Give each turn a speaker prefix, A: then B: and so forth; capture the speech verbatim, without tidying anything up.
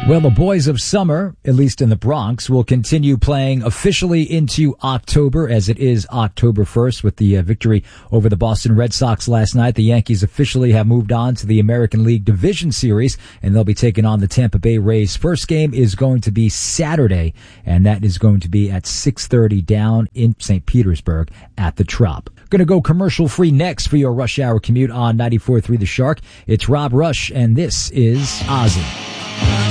A: Well, the Boys of Summer, at least in the Bronx, will continue playing officially into October, as it is October first with the uh, victory over the Boston Red Sox last night. The Yankees officially have moved on to the American League Division Series, and they'll be taking on the Tampa Bay Rays. First game is going to be Saturday, and that is going to be at six thirty down in Saint Petersburg at the Trop. Going to go commercial-free next for your rush hour commute on ninety-four point three The Shark. It's Rob Rush, and this is Ozzy.